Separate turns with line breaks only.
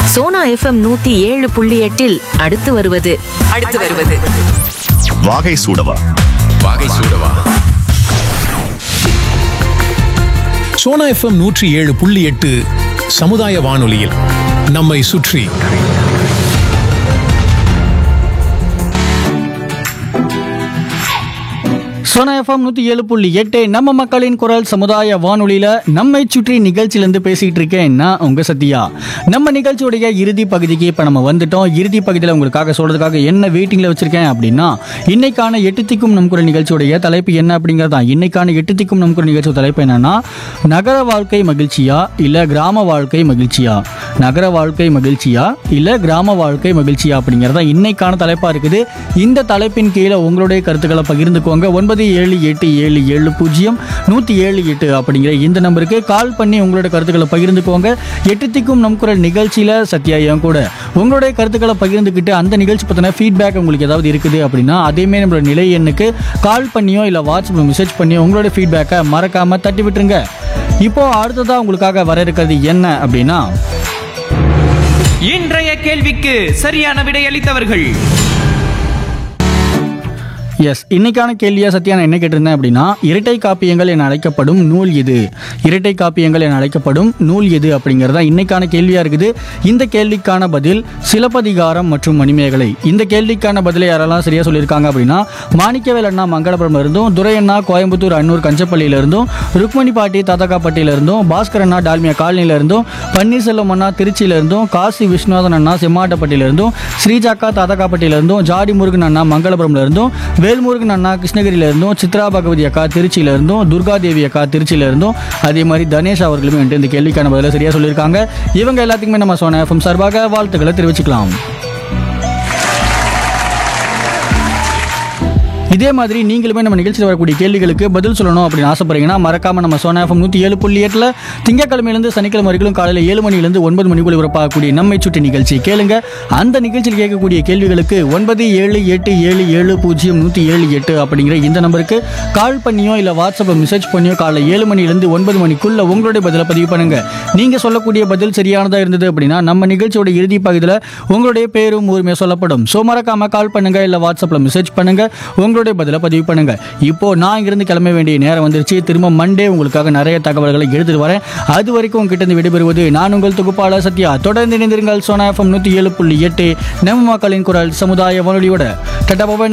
Sona FM 107.8 அடுத்து வருவது
வாகை சூடவா.
சோனா எஃப்எம் 107.8 சமுதாய வானொலியில் நம்மை சுற்றி.
சோனா எஃப்எம் 107.8 நம்ம மக்களின் குரல் சமுதாய வானொலியில நம்மை சுற்றி நிகழ்ச்சியிலேருந்து பேசிட்டு இருக்கேன் நான் உங்க சத்யா. நம்ம நிகழ்ச்சியுடைய இறுதி பகுதிக்கு இப்போ நம்ம வந்துட்டோம். இறுதி பகுதியில் உங்களுக்காக சொல்றதுக்காக என்ன வெயிட்டிங்ல வச்சிருக்கேன் அப்படின்னா, இன்னைக்கான எட்டு திக்கும் நம் குரல் நிகழ்ச்சியுடைய தலைப்பு என்ன அப்படிங்கிறதான். இன்னைக்கான எட்டு திக்கும் நம் குரல் நிகழ்ச்சி தலைப்பு என்னன்னா, நகர வாழ்க்கை மகிழ்ச்சியா இல்ல கிராம வாழ்க்கை மகிழ்ச்சியா, நகர வாழ்க்கை மகிழ்ச்சியா இல்ல கிராம வாழ்க்கை மகிழ்ச்சியா அப்படிங்கிறதா இன்னைக்கான தலைப்பா இருக்குது. இந்த தலைப்பின் கீழே உங்களுடைய கருத்துக்களை பகிர்ந்துக்கோங்க. 9770070178 அப்படிங்கிற இந்த நம்பருக்கு கால் பண்ணி உங்களோட கருத்துக்களை பகிர்ந்துக்கோங்க. எட்டு திக்கும் நம் குரல் நிகழ்ச்சியில சத்யாயம் கூட உங்களுடைய கருத்துக்களை பகிர்ந்துக்கிட்டு அந்த நிகழ்ச்சி பத்தின ஃபீட்பேக் உங்களுக்கு ஏதாவது இருக்குது அப்படின்னா அதேமாதிரி நம்மளோட நிலை எண்ணுக்கு கால் பண்ணியோ இல்லை வாட்ஸ்அப் மெசேஜ் பண்ணியோ உங்களோட ஃபீட்பேக்கை மறக்காம தட்டி விட்டுருங்க. இப்போ அடுத்ததா உங்களுக்காக வர இருக்கிறது என்ன அப்படின்னா,
இன்றைய கேள்விக்கு சரியான விடையளித்தவர்கள்.
எஸ், இன்னைக்கான கேள்வியா சத்யா நான் என்ன கேட்டிருந்தேன் அப்படின்னா, இரட்டை காப்பியங்கள் என அழைக்கப்படும் நூல் எது, இரட்டை காப்பியங்கள் என அழைக்கப்படும் நூல் எது அப்படிங்கிறதா இன்னைக்கான கேள்வியா இருக்குது. இந்த கேள்விக்கான பதில் சிலப்பதிகாரம் மற்றும் மணிமேகலை. இந்த கேள்விக்கான பதிலை யாரெல்லாம் சரியா சொல்லியிருக்காங்க அப்படின்னா, மாணிக்கவேல் அண்ணா மங்களபுரம் இருந்தும், துரை அண்ணா கோயம்புத்தூர் அன்னூர் கஞ்சப்பள்ளியில இருந்தும், ருக்மணி பாட்டி தாத்தகாப்பட்டியில இருந்தும், பாஸ்கர் அண்ணா டால்மியா காலனியில இருந்தும், பன்னீர்செல்வம் அண்ணா திருச்சியில இருந்தும், காசி விஸ்வநாதன் அண்ணா செம்மாட்டப்பட்டியில இருந்தும், ஸ்ரீஜாக்கா தாத்தகாப்பட்டியில இருந்தும், ஜாடி முருகன் அண்ணா மங்களபுரம்ல இருந்தும், வேல்முருகன் அண்ணா கிருஷ்ணகிரியில இருந்தும், சித்ரா பகவதி அக்கா திருச்சியில இருந்தும், துர்காதேவி அக்கா திருச்சியில இருந்தும், அதே மாதிரி தனேஷ் அவர்களுமே இந்த கேள்விக்கான பதில சரியா சொல்லியிருக்காங்க. இவங்க எல்லாத்துக்குமே நம்ம சோனா எஃப்எம் சார்பாக வாழ்த்துக்களை தெரிவிச்சுக்கலாம். இதே மாதிரி நீங்களுமே நம்ம நிகழ்ச்சியில் வரக்கூடிய கேள்விகளுக்கு பதில் சொல்லணும் அப்படின்னு ஆசைப்படுறீங்கன்னா மறக்காம நம்ம சோனா எஃப்எம் 107.8 திங்கட்கிழமையிலிருந்து சனிக்கிழமை வரைக்கும் காலையில் 7 மணிலிருந்து 9 மணிக்குள் உறப்பாகக்கூடிய நம்மை சுற்றி நிகழ்ச்சி கேளுங்க. அந்த நிகழ்ச்சியில் கேட்கக்கூடிய கேள்விகளுக்கு 9787700178 அப்படிங்கிற இந்த நம்பருக்கு கால் பண்ணியோ இல்லை வாட்ஸ்அப்பை மெசேஜ் பண்ணியோ காலையில் 7 மணிலிருந்து 9 மணிக்குள்ள உங்களுடைய பதிலை பதிவு பண்ணுங்க. நீங்க சொல்லக்கூடிய பதில் சரியானதா இருந்தது அப்படின்னா நம்ம நிகழ்ச்சியோட இறுதி பகுதியில் உங்களுடைய பேரும் ஊருமே சொல்லப்படும். ஸோ மறக்காம கால் பண்ணுங்க, இல்லை வாட்ஸ்அப்ல மெசேஜ் பண்ணுங்க, உங்களுடைய பதில பதிவு பண்ணுங்க. இப்போ நான் இங்கிருந்து கிளம்ப வேண்டிய நேரம் வந்துருச்சு. திரும்ப மண்டே உங்களுக்காக நிறைய தகவல்களை எடுத்துட்டு வரேன். அது வரைக்கும் உங்ககிட்ட இருந்து விடைபெறுவது நான் உங்கள் தொகுப்பாளர் சத்யா. தொடர்ந்து இணைந்திருங்கள் சோனா எஃப்எம் 107.8 நம்ம மக்களின் குரல் சமுதாய வானொலியோட.